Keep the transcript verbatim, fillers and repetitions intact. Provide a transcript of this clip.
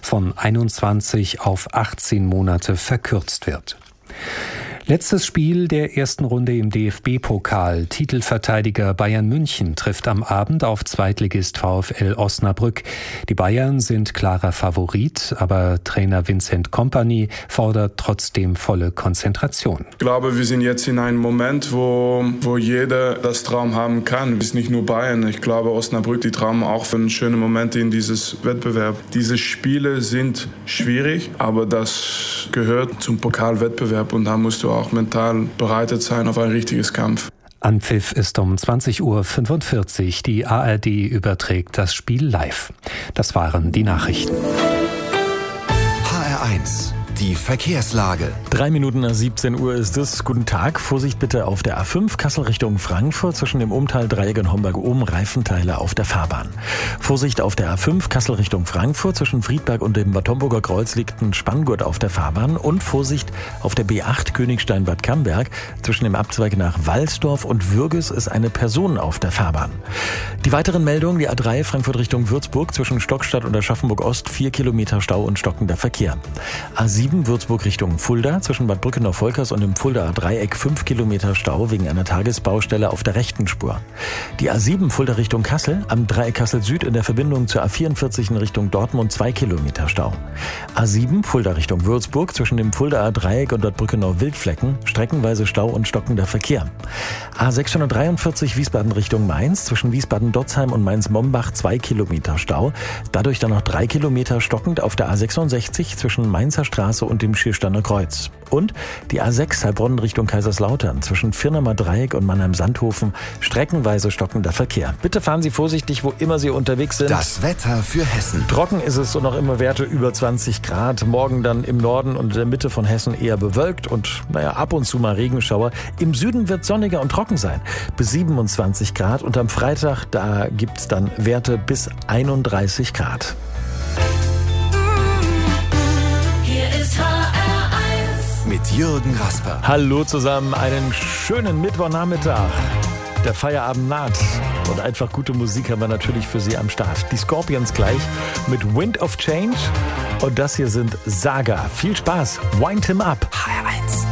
von einundzwanzig auf achtzehn Monate verkürzt wird. Letztes Spiel der ersten Runde im D F B-Pokal. Titelverteidiger Bayern München trifft am Abend auf Zweitligist VfL Osnabrück. Die Bayern sind klarer Favorit, aber Trainer Vincent Kompany fordert trotzdem volle Konzentration. Ich glaube, wir sind jetzt in einem Moment, wo, wo jeder das Traum haben kann. Es ist nicht nur Bayern. Ich glaube, Osnabrück, die träumen auch von schönen Momenten in dieses Wettbewerb. Diese Spiele sind schwierig, aber das gehört zum Pokalwettbewerb und da musst du auch mental bereitet sein auf ein richtiges Kampf. Anpfiff ist um zwanzig Uhr fünfundvierzig. Die A R D überträgt das Spiel live. Das waren die Nachrichten. H R eins. Die Verkehrslage. Drei Minuten nach siebzehn Uhr ist es. Guten Tag. Vorsicht bitte auf der A fünf Kassel Richtung Frankfurt zwischen dem Umtal-Dreieck und Homberg-Ohm. Reifenteile auf der Fahrbahn. Vorsicht auf der A fünf Kassel Richtung Frankfurt zwischen Friedberg und dem Bad Homburger Kreuz liegt ein Spanngurt auf der Fahrbahn. Und Vorsicht auf der B acht Königstein-Bad Camberg zwischen dem Abzweig nach Walsdorf und Würges ist eine Person auf der Fahrbahn. Die weiteren Meldungen: Die A drei Frankfurt Richtung Würzburg zwischen Stockstadt und Aschaffenburg Ost vier Kilometer Stau und stockender Verkehr. A sieben Würzburg Richtung Fulda zwischen Bad Brückenau-Volkers und dem Fuldaer Dreieck fünf Kilometer Stau wegen einer Tagesbaustelle auf der rechten Spur. Die A sieben Fulda Richtung Kassel am Dreieck Kassel Süd in der Verbindung zur A vierundvierzig in Richtung Dortmund zwei Kilometer Stau. A sieben Fulda Richtung Würzburg zwischen dem Fuldaer Dreieck und Bad Brückenau-Wildflecken streckenweise Stau und stockender Verkehr. A sechshundertdreiundvierzig Wiesbaden Richtung Mainz zwischen Wiesbaden-Dotzheim und Mainz-Mombach zwei Kilometer Stau. Dadurch dann noch drei Kilometer stockend auf der A sechsundsechzig zwischen Mainzer Straße und dem Schiersteiner Kreuz. Und die A sechs Heilbronn Richtung Kaiserslautern zwischen Firnamer Dreieck und Mannheim-Sandhofen streckenweise stockender Verkehr. Bitte fahren Sie vorsichtig, wo immer Sie unterwegs sind. Das Wetter für Hessen. Trocken ist es und noch immer Werte über zwanzig Grad. Morgen dann im Norden und in der Mitte von Hessen eher bewölkt und naja, ab und zu mal Regenschauer. Im Süden wird sonniger und trocken sein. Bis siebenundzwanzig Grad und am Freitag, da gibt es dann Werte bis einunddreißig Grad. Mit Jürgen Rasper. Hallo zusammen, einen schönen Mittwochnachmittag. Der Feierabend naht und einfach gute Musik haben wir natürlich für Sie am Start. Die Scorpions gleich mit Wind of Change und das hier sind Saga. Viel Spaß, wind him up. H R eins.